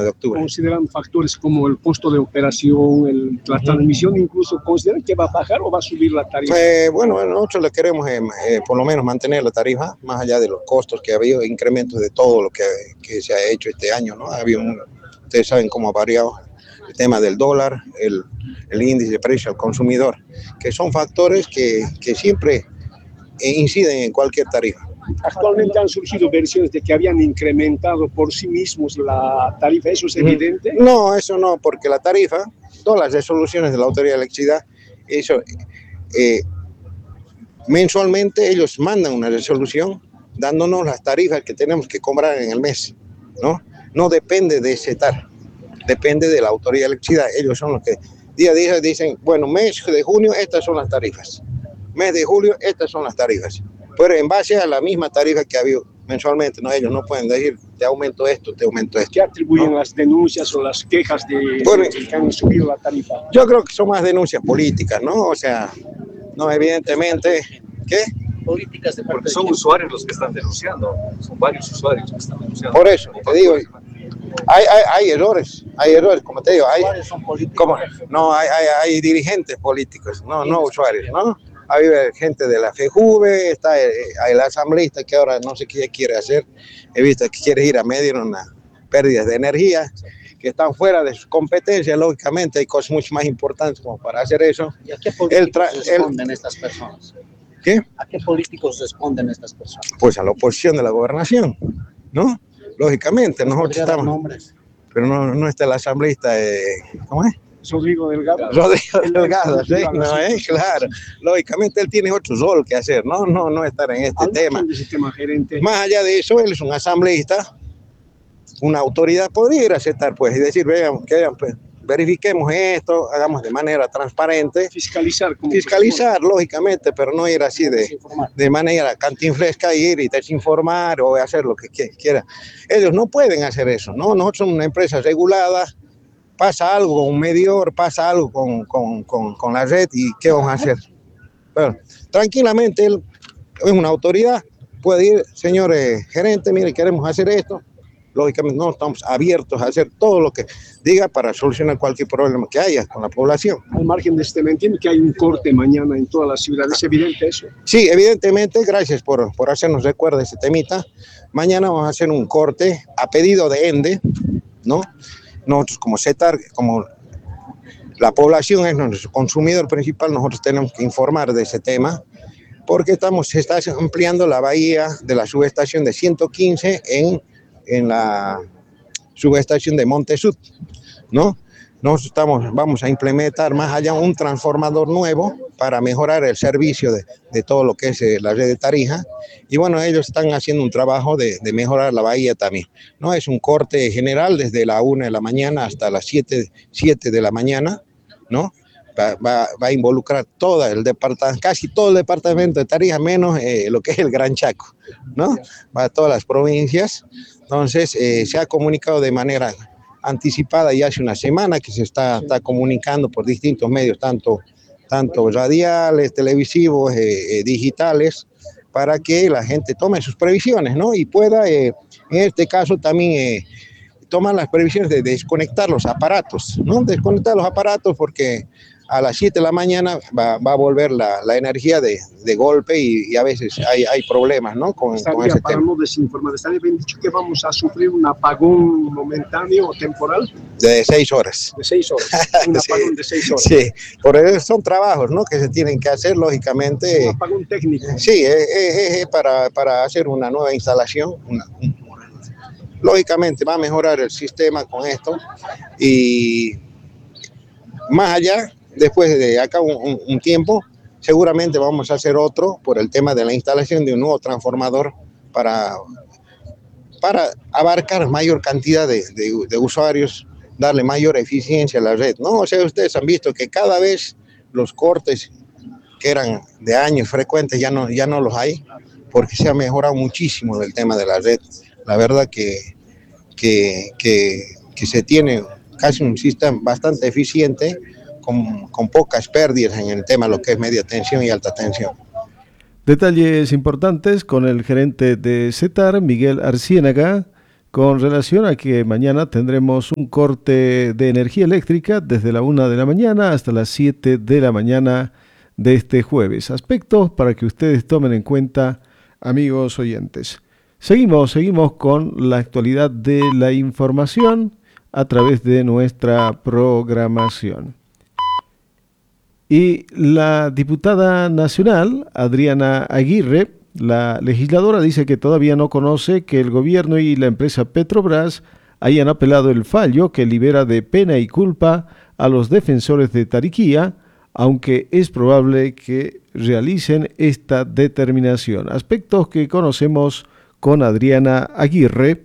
de octubre. ¿Consideran factores como el costo de operación, la transmisión, incluso consideran que va a bajar o va a subir la tarifa? Bueno, nosotros le queremos por lo menos mantener la tarifa, más allá de los costos que ha habido, incrementos de todo lo que se ha hecho este año, ¿no? Ustedes saben cómo ha variado el tema del dólar, el índice de precio al consumidor, que son factores que siempre inciden en cualquier tarifa. Actualmente han surgido versiones de que habían incrementado por sí mismos la tarifa, ¿eso es evidente? No, eso no, porque la tarifa, todas las resoluciones de la Autoridad de Electricidad, eso, mensualmente ellos mandan una resolución dándonos las tarifas que tenemos que cobrar en el mes, ¿no? No depende de CETAR, depende de la Autoridad de Electricidad. Ellos son los que día a día dicen, bueno, mes de junio estas son las tarifas, mes de julio estas son las tarifas, pero en base a la misma tarifa que ha habido mensualmente, ¿no? Ellos no pueden decir, te aumento esto, te aumento esto. ¿Qué atribuyen las denuncias o las quejas de que han subido la tarifa? Yo creo que son más denuncias políticas, ¿no? O sea, no, evidentemente, ¿qué? Políticas de parte porque son usuarios los que están denunciando, son varios usuarios los que están denunciando. Por eso, te digo, hay errores, como te digo, hay dirigentes políticos, no usuarios, ¿no? Hay gente de la FEJUVE, está el asambleísta que ahora no sé qué quiere hacer, he visto que quiere ir a medir una pérdida de energía, que están fuera de su competencia, lógicamente hay cosas mucho más importantes como para hacer eso. ¿Y a qué políticos responden estas personas? ¿Qué? ¿A qué políticos responden estas personas? Pues a la oposición de la gobernación, ¿no? Lógicamente, nosotros estamos... nombres? Pero no está el asambleísta, ¿cómo es? Rodrigo Delgado. Rodrigo Delgado, sí, claro. Lógicamente él tiene otro rol que hacer, no estar en este tema. Gerente. Más allá de eso, él es un asambleísta, una autoridad podría ir a aceptar, pues, y decir, vean, pues, verifiquemos esto, hagamos de manera transparente. Fiscalizar, lógicamente, pero no ir así de manera cantinflesca, ir y desinformar o hacer lo que quiera. Ellos no pueden hacer eso, ¿no? Nosotros somos una empresa regulada, pasa algo con un medidor, pasa algo con la red y ¿qué vamos a hacer? Bueno, tranquilamente él es una autoridad, puede ir, señor gerente, mire, queremos hacer esto. Lógicamente no estamos abiertos a hacer todo lo que diga para solucionar cualquier problema que haya con la población. Al margen de este, ¿me entiende que hay un corte mañana en toda la ciudad? ¿Es evidente eso? Sí, evidentemente, gracias por hacernos recuerdo de ese temita. Mañana vamos a hacer un corte a pedido de ENDE, ¿no? Nosotros como CETAR, como la población es nuestro consumidor principal, nosotros tenemos que informar de ese tema, porque se está ampliando la bahía de la subestación de 115 en la subestación de Montesud, ¿no? Nosotros vamos a implementar más allá un transformador nuevo para mejorar el servicio de todo lo que es la red de Tarija. Y bueno, ellos están haciendo un trabajo de mejorar la bahía también, ¿no? Es un corte general desde la 1 de la mañana hasta las 7 de la mañana, ¿no? Va a involucrar todo el departamento, casi todo el departamento de Tarija, menos lo que es el Gran Chaco, ¿no? Va a todas las provincias. Entonces, se ha comunicado de manera anticipada ya hace una semana que se está comunicando por distintos medios, tanto radiales, televisivos, digitales, para que la gente tome sus previsiones, ¿no? Y pueda, en este caso, también tomar las previsiones de desconectar los aparatos, ¿no? Desconectar los aparatos porque a las 7 de la mañana va a volver la energía de golpe y a veces hay problemas, ¿no? con ese tema. Para no desinformar, ¿estaría bien dicho que vamos a sufrir un apagón momentáneo o temporal? De 6 horas. De 6 horas, un apagón de 6 horas. Sí, por eso son trabajos, ¿no? Que se tienen que hacer, lógicamente. Un apagón técnico. Sí, es para hacer una nueva instalación, lógicamente va a mejorar el sistema con esto y más allá, después de acá un tiempo, seguramente vamos a hacer otro por el tema de la instalación de un nuevo transformador para abarcar mayor cantidad de usuarios, darle mayor eficiencia a la red, ¿no? O sea, ustedes han visto que cada vez los cortes que eran de años frecuentes ya no los hay, porque se ha mejorado muchísimo el tema de la red. La verdad que se tiene casi un sistema bastante eficiente, con pocas pérdidas en el tema de lo que es media tensión y alta tensión. Detalles importantes con el gerente de CETAR, Miguel Arciénaga, con relación a que mañana tendremos un corte de energía eléctrica desde la 1 de la mañana hasta las 7 de la mañana de este jueves. Aspectos para que ustedes tomen en cuenta, amigos oyentes. Seguimos con la actualidad de la información a través de nuestra programación. Y la diputada nacional, Adriana Aguirre, la legisladora, dice que todavía no conoce que el gobierno y la empresa Petrobras hayan apelado el fallo que libera de pena y culpa a los defensores de Tariquía, aunque es probable que realicen esta determinación. Aspectos que conocemos con Adriana Aguirre.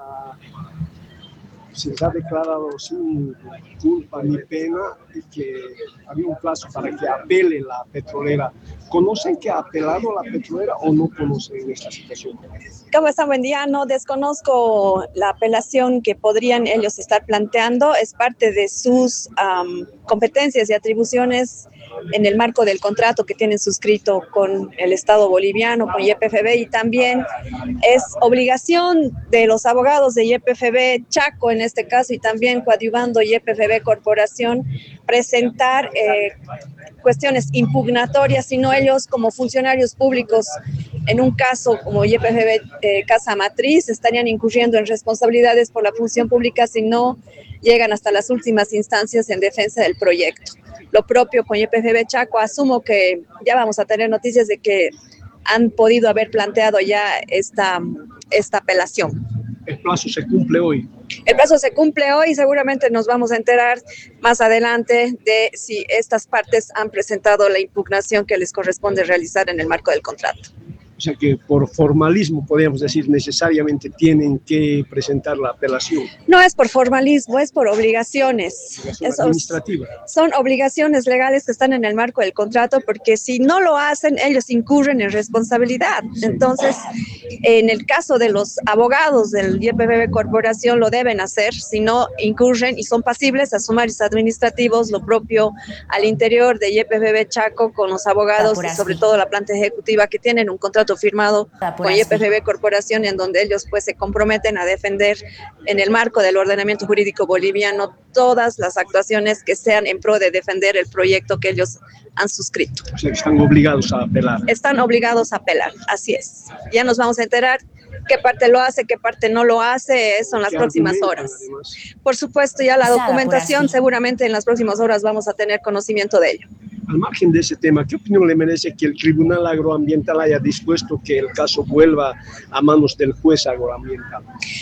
Se les ha declarado sin culpa ni pena y que había un plazo para que apele la petrolera. ¿Conocen que ha apelado la petrolera o no conocen esta situación? ¿Cómo está? Buen día. No desconozco la apelación que podrían ellos estar planteando. Es parte de sus competencias y atribuciones en el marco del contrato que tienen suscrito con el Estado boliviano, con YPFB, y también es obligación de los abogados de YPFB Chaco, en este caso, y también coadyuvando YPFB Corporación, presentar cuestiones impugnatorias, sino ellos como funcionarios públicos, en un caso como YPFB Casa Matriz, estarían incurriendo en responsabilidades por la función pública si no llegan hasta las últimas instancias en defensa del proyecto. Lo propio con YPFB Chaco, asumo que ya vamos a tener noticias de que han podido haber planteado ya esta apelación. El plazo se cumple hoy. El plazo se cumple hoy y seguramente nos vamos a enterar más adelante de si estas partes han presentado la impugnación que les corresponde realizar en el marco del contrato. O sea que por formalismo, podríamos decir, necesariamente tienen que presentar la apelación. No es por formalismo, es por obligaciones. Administrativa. Son obligaciones legales que están en el marco del contrato, porque si no lo hacen, ellos incurren en responsabilidad. Entonces, en el caso de los abogados del YPFB Corporación, lo deben hacer, si no incurren y son pasibles a sumarios administrativos, lo propio al interior de YPFB Chaco con los abogados y sobre todo la planta ejecutiva, que tienen un contrato firmado con YPFB Corporación, en donde ellos pues se comprometen a defender en el marco del ordenamiento jurídico boliviano todas las actuaciones que sean en pro de defender el proyecto que ellos han suscrito. O sea, están obligados a apelar. Están obligados a apelar, así es. Ya nos vamos a enterar qué parte lo hace, qué parte no lo hace, eso en las próximas horas. Además. Por supuesto, ya la documentación, seguramente en las próximas horas vamos a tener conocimiento de ello. Al margen de ese tema, ¿qué opinión le merece que el Tribunal Agroambiental haya dispuesto que el caso vuelva a manos del juez agroambiental?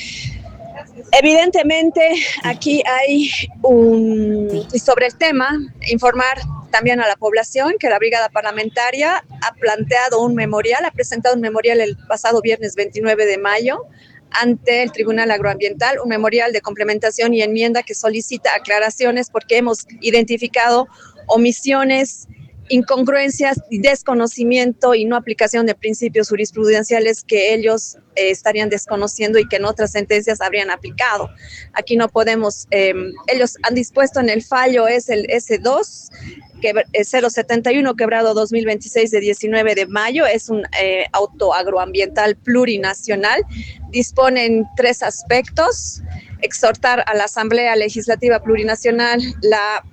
Evidentemente, aquí hay sobre el tema, informar también a la población que la Brigada Parlamentaria ha planteado un memorial, ha presentado un memorial el pasado viernes 29 de mayo ante el Tribunal Agroambiental, un memorial de complementación y enmienda que solicita aclaraciones porque hemos identificado omisiones, incongruencias, desconocimiento y no aplicación de principios jurisprudenciales que ellos estarían desconociendo y que en otras sentencias habrían aplicado. Aquí no podemos, ellos han dispuesto en el fallo, es el S2, 071 quebrado 2026 de 19 de mayo, es un auto agroambiental plurinacional, disponen 3 aspectos: exhortar a la Asamblea Legislativa Plurinacional la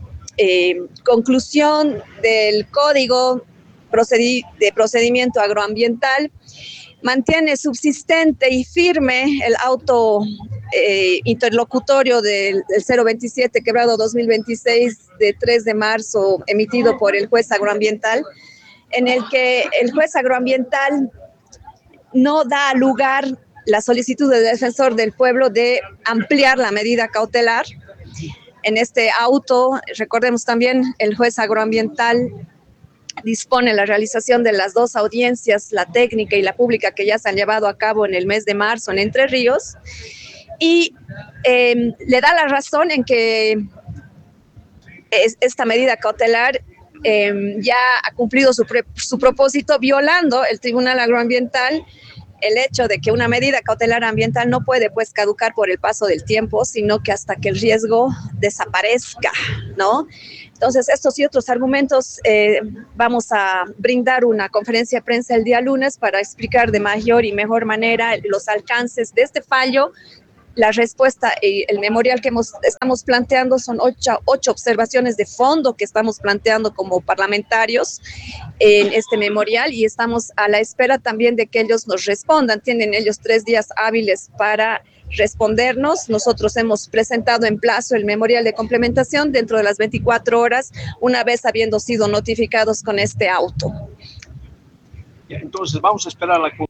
conclusión del Código de Procedimiento Agroambiental, mantiene subsistente y firme el auto interlocutorio del 027 quebrado 2026 de 3 de marzo emitido por el juez agroambiental, en el que el juez agroambiental no da lugar la solicitud del defensor del pueblo de ampliar la medida cautelar. En este auto, recordemos también, el juez agroambiental dispone la realización de las 2 audiencias, la técnica y la pública, que ya se han llevado a cabo en el mes de marzo en Entre Ríos, y le da la razón en que esta medida cautelar ya ha cumplido su propósito, violando el Tribunal Agroambiental el hecho de que una medida cautelar ambiental no puede pues caducar por el paso del tiempo, sino que hasta que el riesgo desaparezca, ¿no? Entonces, estos y otros argumentos, vamos a brindar una conferencia de prensa el día lunes para explicar de mayor y mejor manera los alcances de este fallo, la respuesta y el memorial que estamos planteando son ocho observaciones de fondo que estamos planteando como parlamentarios en este memorial, y estamos a la espera también de que ellos nos respondan. Tienen ellos 3 días hábiles para respondernos. Nosotros hemos presentado en plazo el memorial de complementación dentro de las 24 horas, una vez habiendo sido notificados con este auto. Entonces vamos a esperar la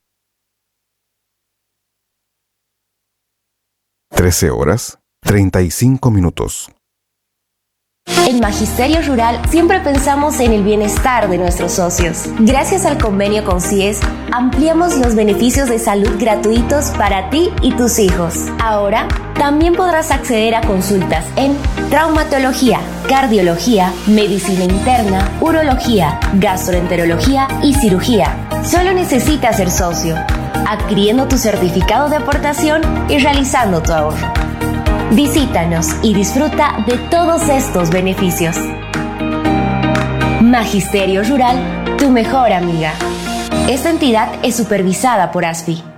13:35. En Magisterio Rural siempre pensamos en el bienestar de nuestros socios. Gracias al convenio con CIES, ampliamos los beneficios de salud gratuitos para ti y tus hijos. Ahora, también podrás acceder a consultas en traumatología, cardiología, medicina interna, urología, gastroenterología y cirugía. Solo necesitas ser socio, adquiriendo tu certificado de aportación y realizando tu ahorro. Visítanos y disfruta de todos estos beneficios. Magisterio Rural, tu mejor amiga. Esta entidad es supervisada por ASFI.